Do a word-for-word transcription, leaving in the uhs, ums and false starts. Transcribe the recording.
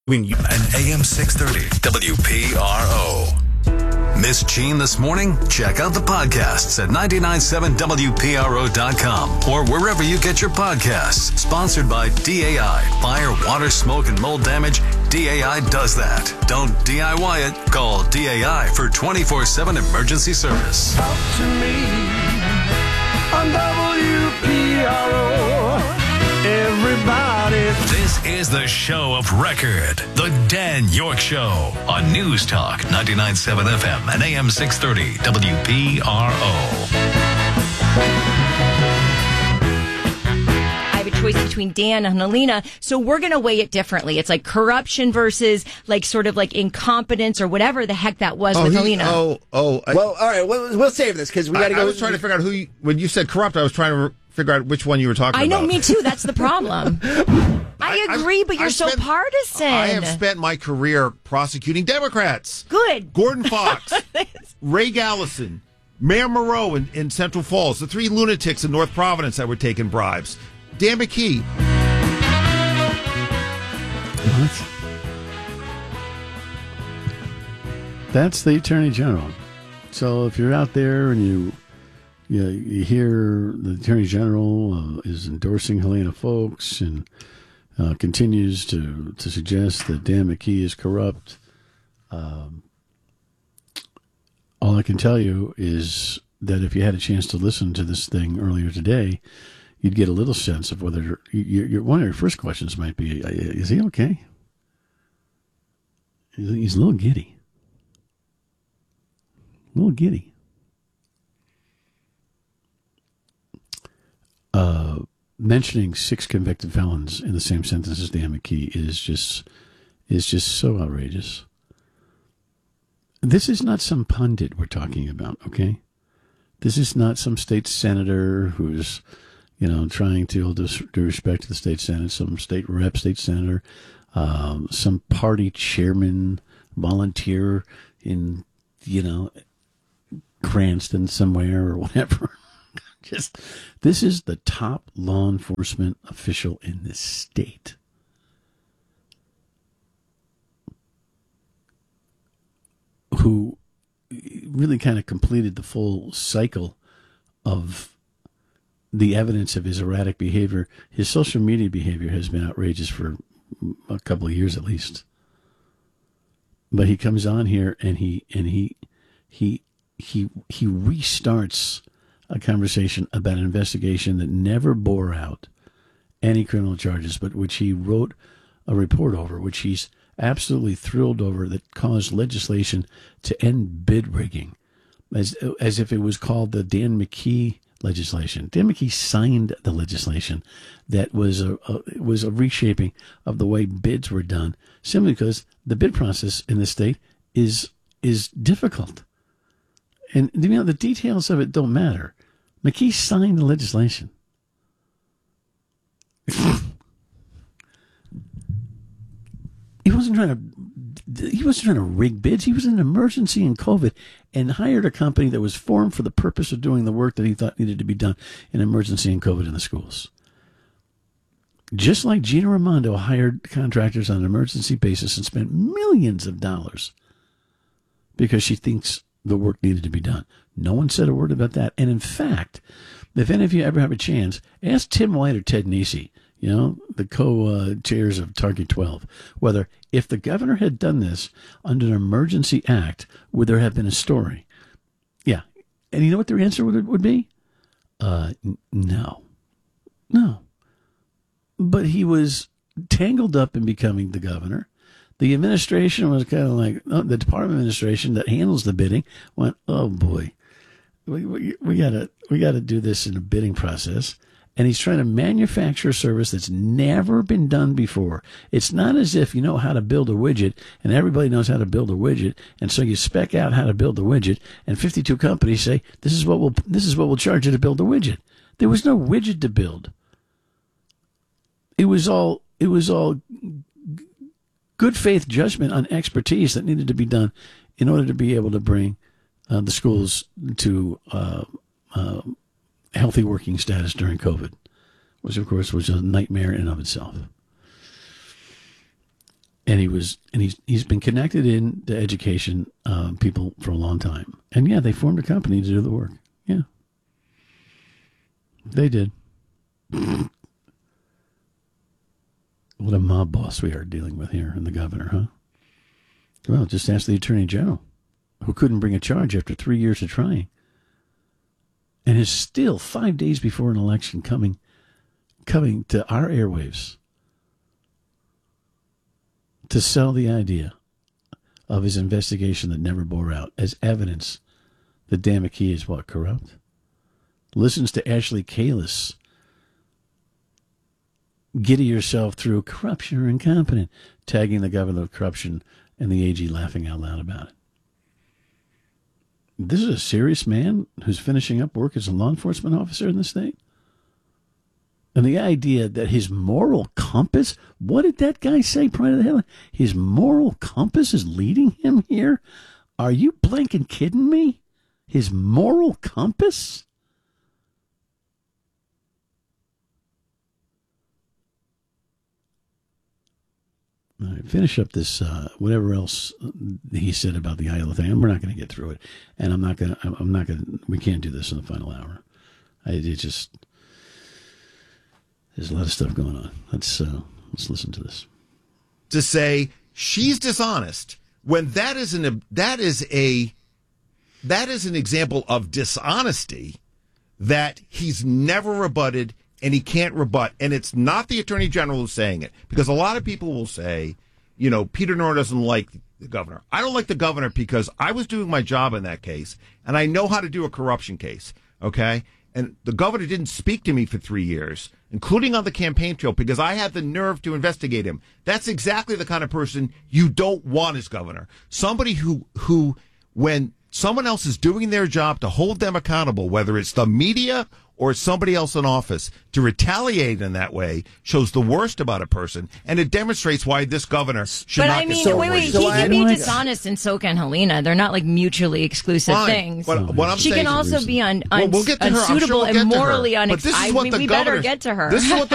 When you an A M six thirty W P R O. Miss Jean this morning? Check out the podcasts at nine nine seven W P R O dot com or wherever you get your podcasts. Sponsored by D A I. Fire, water, smoke, and mold damage. D A I does that. Don't D I Y it. Call D A I for twenty-four seven emergency service. Talk to me on W P R O. Everybody. This is the show of record. The Dan York Show on News Talk ninety-nine point seven F M and A M six thirty W P R O. I have a choice between Dan and Alina, so we're going to weigh it differently. It's like corruption versus like sort of like incompetence or whatever the heck that was oh, with he, Alina. Oh, oh. I, well, all right. We'll, we'll save this because we got to go. I was trying to figure out who, you, when you said corrupt, I was trying to re- figure out which one you were talking I know, about. me too. That's the problem. I agree, I, but you're I so spent, partisan. I have spent my career prosecuting Democrats. Good. Gordon Fox, Ray Gallison, Mayor Moreau in, in Central Falls, the three lunatics in North Providence that were taking bribes. Dan McKee. What? That's the Attorney General. So if you're out there and you you, you hear the Attorney General uh, is endorsing Helena Foulkes and uh, continues to, to suggest that Dan McKee is corrupt, um, all I can tell you is that if you had a chance to listen to this thing earlier today, you'd get a little sense of whether you, you, one of your first questions might be, is he okay? He's, he's a little giddy. A little giddy. Uh, mentioning six convicted felons in the same sentence as Dan McKee is just is just so outrageous. This is not some pundit we're talking about, okay? This is not some state senator who's, you know, trying to do respect to the state senate, some state rep, state senator, um, some party chairman, volunteer in, you know, Cranston somewhere or whatever. Just, this is the top law enforcement official in this state. Who really kind of completed the full cycle of the evidence of his erratic behavior. His social media behavior has been outrageous for a couple of years at least. But he comes on here and he and he he he he restarts a conversation about an investigation that never bore out any criminal charges, but which he wrote a report over, which he's absolutely thrilled over, that caused legislation to end bid rigging, as as if it was called the Dan McKee legislation. Dan McKee signed the legislation that was a, a was a reshaping of the way bids were done, simply because the bid process in the state is is difficult. And, you know, the details of it don't matter. McKee signed the legislation. He wasn't trying to, he wasn't trying to rig bids. He was in an emergency in COVID and hired a company that was formed for the purpose of doing the work that he thought needed to be done in emergency and COVID in the schools. Just like Gina Raimondo hired contractors on an emergency basis and spent millions of dollars because she thinks the work needed to be done. No one said a word about that. And in fact, if any of you ever have a chance, ask Tim White or Ted Nesi, you know, the co-chairs of Target twelve, whether if the governor had done this under an emergency act, would there have been a story? Yeah. And you know what their answer would, would be? Uh, n- no. No. But he was tangled up in becoming the governor. The administration was kind of like, oh, the Department of Administration that handles the bidding went, oh boy, we we, we gotta we gotta do this in a bidding process. And he's trying to manufacture a service that's never been done before. It's not as if you know how to build a widget and everybody knows how to build a widget, and so you spec out how to build the widget, and fifty-two companies say this is what we'll this is what we'll charge you to build the widget. There was no widget to build. It was all it was all good faith judgment on expertise that needed to be done in order to be able to bring uh, the schools to uh, uh, healthy working status during COVID, which of course was a nightmare in and of itself. and he was, and he's he's been connected in to education uh, people for a long time. And yeah, they formed a company to do the work. Yeah, they did. What a mob boss we are dealing with here, and the governor, huh? Well, just ask the attorney general, who couldn't bring a charge after three years of trying, and is still five days before an election coming, coming to our airwaves to sell the idea of his investigation that never bore out as evidence that Dan McKee is what, corrupt? Listens to Ashley Kalis giddy yourself through corruption or incompetent, tagging the governor of corruption and the A G laughing out loud about it. This is a serious man who's finishing up work as a law enforcement officer in the state. And the idea that his moral compass, what did that guy say prior to the headline? His moral compass is leading him here? Are you blanking kidding me? His moral compass? All right, finish up this, uh, whatever else he said about the Iowa thing. We're not going to get through it. And I'm not going to, I'm not going to, we can't do this in the final hour. I, it just, there's a lot of stuff going on. Let's, uh, let's listen to this. To say she's dishonest when that is an, that is a, that is an example of dishonesty that he's never rebutted and he can't rebut. And it's not the attorney general who's saying it, because a lot of people will say, you know, Peter Norr doesn't like the governor. I don't like the governor because I was doing my job in that case and I know how to do a corruption case. Okay. And the governor didn't speak to me for three years, including on the campaign trail, because I had the nerve to investigate him. That's exactly the kind of person you don't want as governor. Somebody who, who, when someone else is doing their job to hold them accountable, whether it's the media or somebody else in office, to retaliate in that way shows the worst about a person, and it demonstrates why this governor should but not I mean, get so wait, wait, so he I, can be dishonest and so can Helena. They're not like mutually exclusive fine, things. But what I'm she saying can also be un, un, well, we'll get to her. I'm sure unsuitable we'll get and to her. morally But this is unacceptable. what I the mean, we better governor's- get to her. This is what the